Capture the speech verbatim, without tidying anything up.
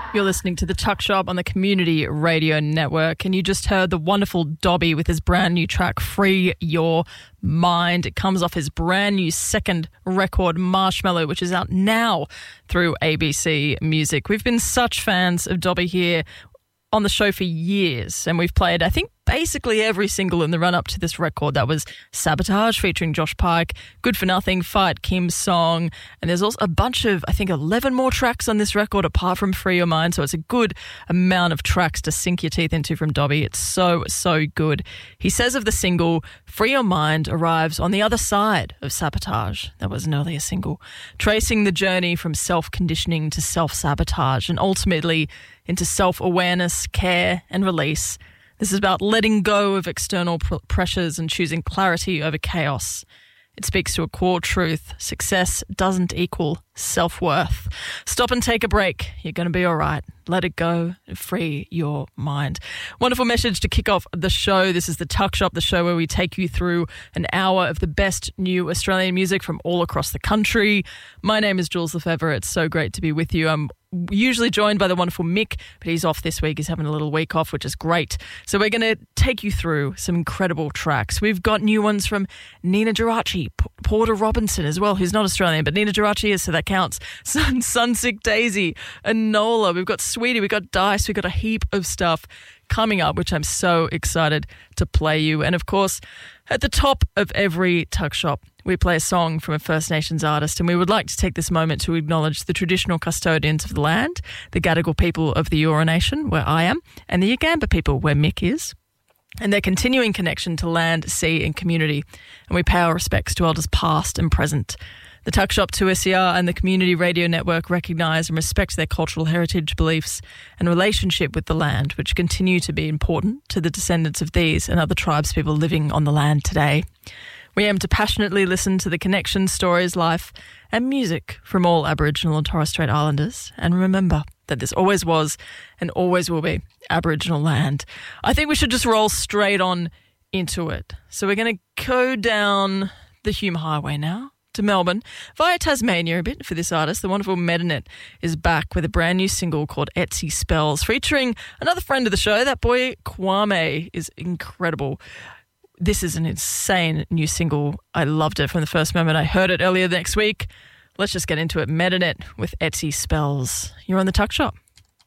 You're listening to The Tuck Shop on the Community Radio Network, and you just heard the wonderful Dobby with his brand new track, Free Your Mind. It comes off his brand new second record, Marshmallow, which is out now through A B C Music. We've been such fans of Dobby here on the show for years, and we've played, I think, basically every single in the run-up to this record. That was Sabotage featuring Josh Pike, Good For Nothing, Fight Kim's song, and there's also a bunch of, I think, eleven more tracks on this record apart from Free Your Mind, so it's a good amount of tracks to sink your teeth into from Dobby. It's so, so good. He says of the single, Free Your Mind arrives on the other side of Sabotage. That was an earlier single, tracing the journey from self-conditioning to self-sabotage and ultimately into self-awareness, care and release. This is about letting go of external pr- pressures and choosing clarity over chaos. It speaks to a core truth. Success doesn't equal self-worth. Stop and take a break. You're going to be all right. Let it go and free your mind. Wonderful message to kick off the show. This is the Tuck Shop, the show where we take you through an hour of the best new Australian music from all across the country. My name is Jules Lefevre. It's so great to be with you. I'm usually joined by the wonderful Mick, but he's off this week. He's having a little week off, which is great. So we're going to take you through some incredible tracks. We've got new ones from Nina Geraci, P- Porter Robinson as well, who's not Australian, but Nina Geraci is, so that counts. Sun, Sunsick Daisy, Enola. We've got Sweetie, we've got Dice, we've got a heap of stuff coming up, which I'm so excited to play you. And of course, at the top of every Tuck Shop, we play a song from a First Nations artist, and we would like to take this moment to acknowledge the traditional custodians of the land, the Gadigal people of the Eora Nation, where I am, and the Yagamba people, where Mick is, and their continuing connection to land, sea and community. And we pay our respects to elders past and present. The Tuck Shop, two S E R and the Community Radio Network recognise and respect their cultural heritage, beliefs and relationship with the land, which continue to be important to the descendants of these and other tribes people living on the land today. We aim to passionately listen to the connections, stories, life and music from all Aboriginal and Torres Strait Islanders, and remember that this always was and always will be Aboriginal land. I think we should just roll straight on into it. So we're going to go down the Hume Highway now to Melbourne via Tasmania a bit for this artist. The wonderful Medinet is back with a brand new single called Etsy Spells, featuring another friend of the show. That boy Kwame is incredible. This is an insane new single. I loved it from the first moment I heard it earlier next week. Let's just get into it. Medinet with Etsy Spells. You're on the Tuck Shop.